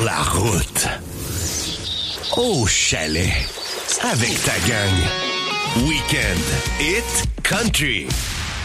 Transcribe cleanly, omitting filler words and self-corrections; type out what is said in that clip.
la route. Au chalet. Avec ta gang. Weekend Hit Country.